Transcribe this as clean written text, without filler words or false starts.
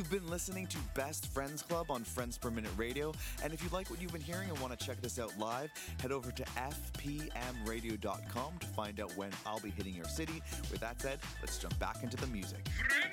been listening to Best Friends Club on Friends Per Minute Radio. And if you like what you've been hearing and want to check this out live, head over to fpmradio.com to find out when I'll be hitting your city. With that said, let's jump back into the music.